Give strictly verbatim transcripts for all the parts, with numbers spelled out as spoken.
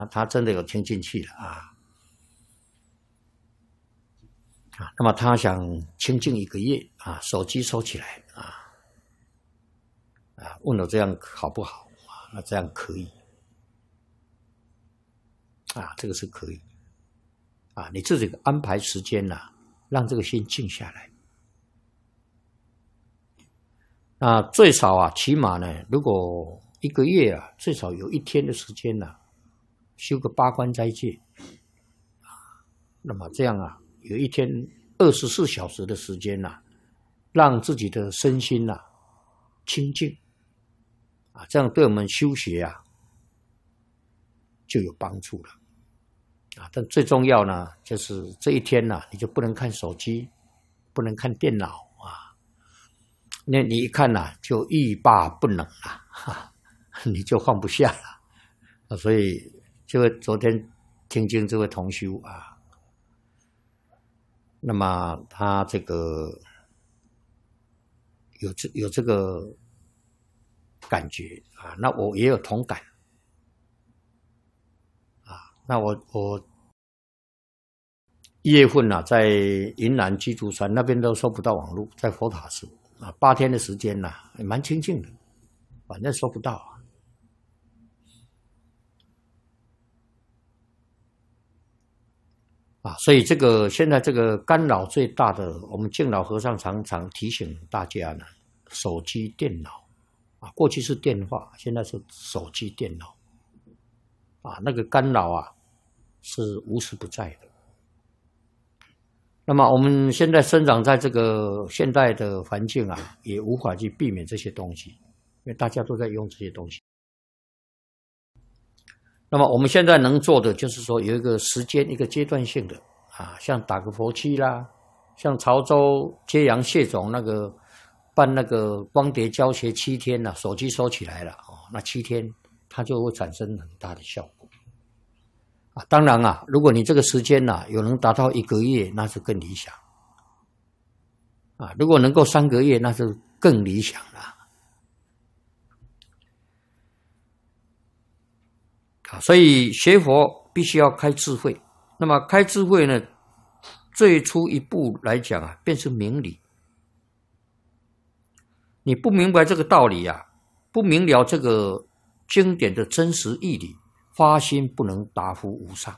他真的有听进去了啊啊，那么他想清静一个月啊，手机收起来啊啊，问我这样好不好啊？那这样可以啊，这个是可以啊，你自己安排时间呐、啊，让这个心静下来。那最少啊，起码呢，如果一个月啊，最少有一天的时间呐、啊，修个八关斋戒啊，那么这样啊，有一天二十四小时的时间呐、啊，让自己的身心呐、啊、清净啊，这样对我们修学啊就有帮助了啊。但最重要呢，就是这一天呢、啊，你就不能看手机，不能看电脑啊，那你一看呐、啊，就欲罢不能了、啊，你就放不下了啊。所以这个昨天听经这位同修啊，那么他这个有这有这个感觉啊，那我也有同感啊。那我我一月份啊，在云南鸡足山那边都收不到网络，在佛塔寺啊，八天的时间呐、啊，也蛮清静的，反正收不到啊。啊，所以这个现在这个干扰最大的，我们敬老和尚常常提醒大家呢，手机、电脑啊，过去是电话，现在是手机、电脑啊，那个干扰啊是无时不在的。那么我们现在生长在这个现代的环境啊，也无法去避免这些东西，因为大家都在用这些东西。那么我们现在能做的就是说有一个时间一个阶段性的啊，像打个佛七啦，像潮州揭阳谢总那个办那个光碟教学七天啊，手机收起来了哦，那七天它就会产生很大的效果啊。当然啊，如果你这个时间呢、啊、有能达到一个月，那是更理想啊；如果能够三个月，那是更理想了。所以学佛必须要开智慧，那么开智慧呢，最初一步来讲啊，便是明理。你不明白这个道理啊，不明了这个经典的真实义理，发心不能达乎无上。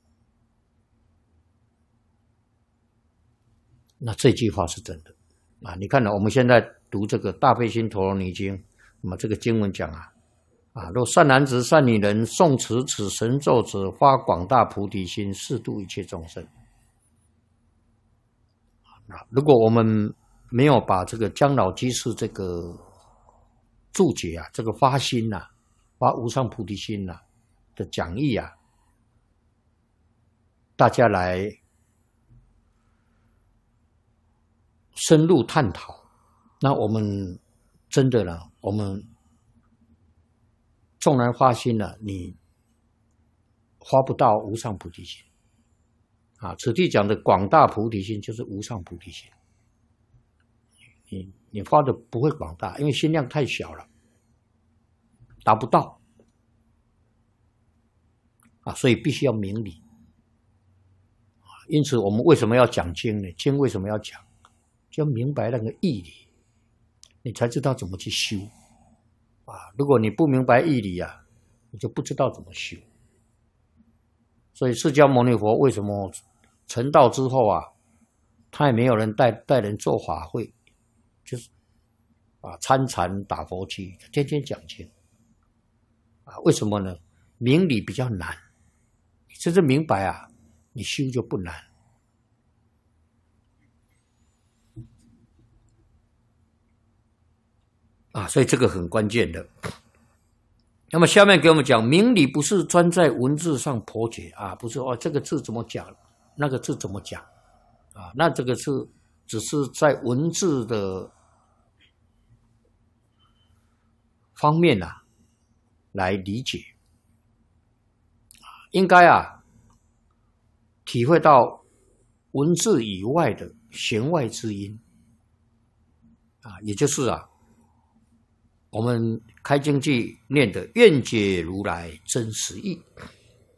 那这句话是真的啊！你看呢，我们现在读这个《大悲心陀罗尼经》，那么这个经文讲啊。啊！若善男子、善女人诵持此神咒者，发广大菩提心，誓度一切众生。如果我们没有把这个姜老居士这个注解啊，这个发心呐、啊，发无上菩提心呐、啊、的讲义啊，大家来深入探讨，那我们真的呢，我们。纵然发心了，你发不到无上菩提心啊！此地讲的广大菩提心就是无上菩提心，你你发的不会广大，因为心量太小了，达不到啊，所以必须要明理啊。因此，我们为什么要讲经呢？经为什么要讲？就要明白那个义理，你才知道怎么去修。啊，如果你不明白义理啊，你就不知道怎么修。所以释迦牟尼佛为什么成道之后啊，他也没有人带带人做法会，就是啊参禅打佛七，天天讲经啊。为什么呢？明理比较难，你真正明白啊，你修就不难。啊，所以这个很关键的。那么下面给我们讲，明理不是专在文字上剖解啊，不是哦，这个字怎么讲，那个字怎么讲啊？那这个字只是在文字的方面啊来理解啊，应该啊体会到文字以外的弦外之音啊，也就是啊。我们开经记念的愿解如来真实义